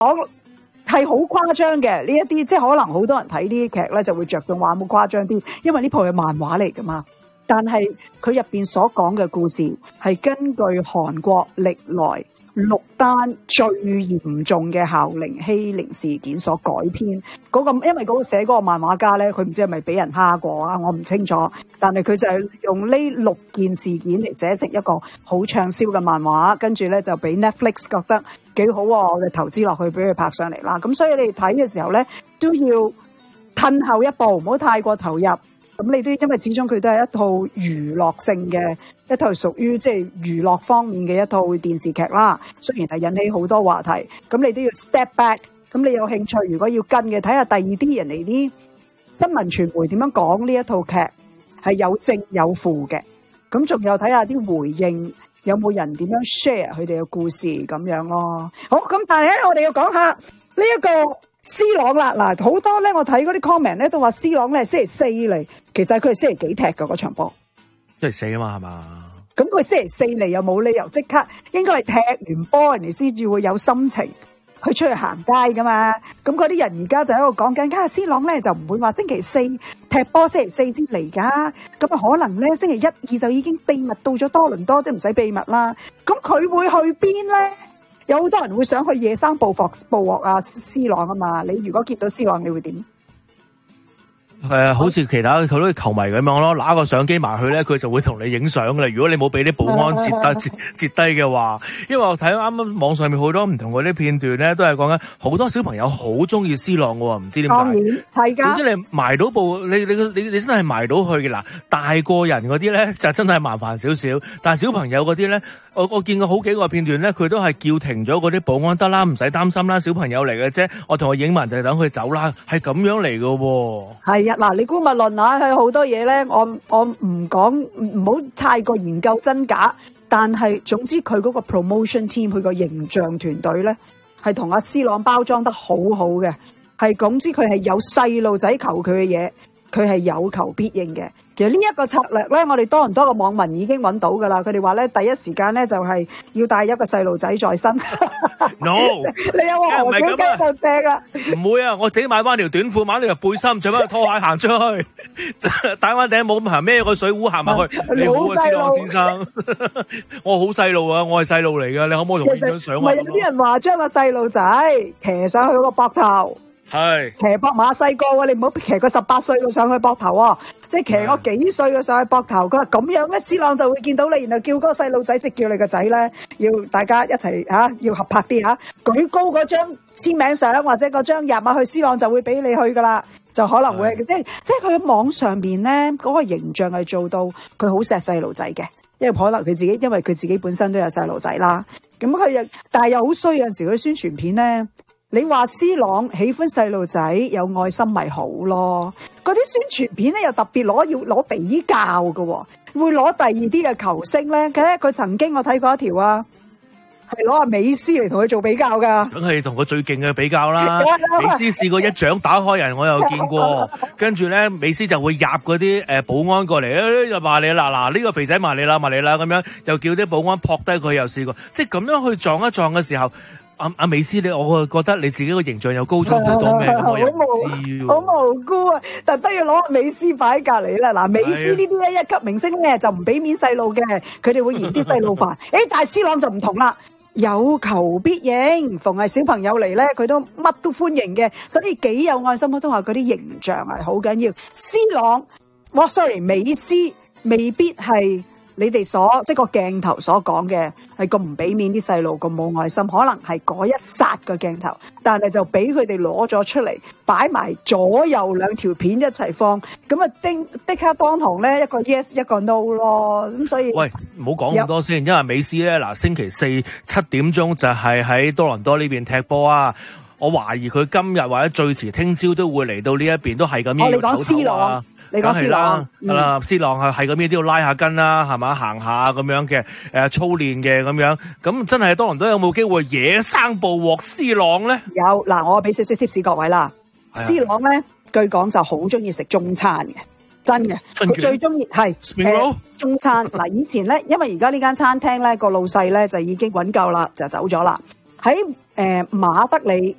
講係好誇張嘅呢一啲，即係可能好多人睇呢啲劇咧就會着重話冇誇張啲，因為呢部係漫畫嚟噶嘛。但係佢入邊所講嘅故事係根據韓國歷來6單最嚴重嘅校齡欺凌事件所改編嗰個，因為嗰個寫嗰個漫畫家咧，佢唔知係咪俾人蝦過啊，我唔清楚。但係佢就係用呢6件事件嚟寫成一個好暢銷嘅漫畫，跟住咧就俾 Netflix 覺得幾好喎，我哋投資落去俾佢拍上嚟啦。咁所以你哋睇嘅時候咧，都要褪後一步，唔好太過投入。咁你都因為始終佢都係一套娛樂性嘅一套屬於即係娛樂方面嘅一套電視劇啦，雖然係引起好多話題，咁你都要 step back。咁你有興趣如果要跟嘅，睇下第二啲人嚟啲新聞傳媒點樣講呢一套劇係有正有負嘅，咁仲有睇下啲回應有冇人點樣 share 佢哋嘅故事咁樣咯。好，咁但係咧我哋要講下呢一個C朗啦，嗱好多咧，我睇嗰啲 comment 咧都話 C朗咧星期4嚟，其實佢係星期幾踢㗎嗰場波？ 星期4啊嘛，係嘛？ 咁佢星期4嚟又冇理由即刻，應該係踢完波人哋先至會有心情去出去行街噶嘛。咁嗰啲人而家就喺度講緊，C朗咧就唔會話星期4踢波，星期4先嚟噶。咁啊可能咧星期1、2就已經秘密到咗多倫多，都唔使秘密啦。咁佢會去邊咧？有好多人會想去野生捕獲啊 C 朗啊嘛，你如果見到 C 朗你會點？ 好似其他佢啲球迷咁樣咯，拿個相機埋去咧，佢就會同你影相噶啦。如果你冇俾啲保安截低嘅話，因為我睇啱啱網上面好多唔同嗰啲片段咧，都係講緊好多小朋友好中意 C 朗嘅喎，唔知點解。當然係㗎。總之你埋到步，你真係埋到去嘅嗱。大個人嗰啲咧就真係麻煩少少，但係小朋友嗰啲咧，我見過好幾個片段咧，佢都係叫停咗嗰啲保安得啦，唔使擔心啦，小朋友嚟嘅啫。我同佢影埋就等佢走啦，係咁樣嚟嘅喎。係啊。嗱，你估物論啊，係好多嘢咧，我唔講，唔好太過研究真假，但係總之佢嗰個 promotion team，佢個形象團隊咧，係同阿 C 朗包裝得好好嘅，係總之佢係有細路仔求佢嘅嘢，佢係有求必應嘅。其實呢一個策略咧，我哋多倫多嘅網民已經揾到噶啦。佢哋話咧，第一時間咧就係要帶一個細路仔在身。 No， 你有話何小雞就正啦。 唔會啊，我自己買翻條短褲，買條背心，着翻拖鞋行出去，戴翻頂帽咁行，孭個水壺行埋去。你好啊，C 朗先生，我好細路啊，我係細路嚟噶，你可唔可以同我影張相啊？ 唔係有啲人話將個細路仔騎上去個膊頭。係騎膊馬細個喎，你唔好騎個18歲嘅上去膊頭喎，即係騎個幾歲嘅上去膊頭。佢話咁樣咧，C 朗就會見到你，然後叫嗰個細路仔，即叫你個仔咧，要大家一齊要合拍啲舉高嗰張簽名相或者嗰張入馬去 C 朗就會俾你去噶啦，就可能會即係佢喺網上邊咧嗰個形象係做到佢好錫細路仔嘅，因為可能因為佢自己本身都有細路仔啦，咁佢又但係又好衰，有陣時佢宣傳片咧。你話 C 朗喜歡細路仔有愛心咪好咯？嗰啲宣傳片咧又特別要攞比較嘅，會攞第二啲嘅球星咧。佢曾經我睇過一條係攞阿美斯嚟同佢做比較噶。 梗係同個最勁嘅比較啦。美斯試過一掌打開人，我又見過。跟住咧，美斯就會入嗰啲保安過嚟，就話你嗱呢個肥仔埋你啦咁樣，又叫啲保安撲低佢，又試過，即係咁樣去撞一撞嘅時候。阿美斯，我覺得你自己個形象又高咗好多咩？我又唔知好無辜啊！特登要攞美斯擺喺隔離啦。嗱，美斯呢啲咧一級明星咧就唔俾面細路嘅，佢哋會嫌啲細路煩。但係 C 朗就唔同啦，有求必應，逢係小朋友嚟咧，佢都乜都歡迎嘅，所以幾有愛心。我都話嗰啲形象係好緊要。C 朗美斯未必係。你哋即係個鏡頭所講嘅係咁唔俾面啲細路，咁冇愛心，可能係嗰一剎個鏡頭，但係就俾佢哋攞咗出嚟，擺埋左右兩條片一齊放，咁啊即刻當堂咧一個 yes 一個 no 咯，咁所以喂唔好講咁多先，因為美斯咧嗱星期4 7點鐘就係喺多倫多呢邊踢波啊，我懷疑佢今日或者最遲聽朝都會嚟到呢一邊，都係咁樣要唞唞啊。 你講 C 朗， C 朗係咁樣都要拉下筋啦，係嘛，行下咁樣嘅，操練嘅咁樣，咁真係多倫多有冇機會野生捕獲 C 朗咧？有嗱，我俾少少 tips 各位啦。C 朗咧，據講就好中意食中餐嘅，真嘅，佢最中意係中餐。嗱，以前咧，因為而家呢間餐廳咧個老細咧就已經揾夠啦，就走咗啦。喺馬德里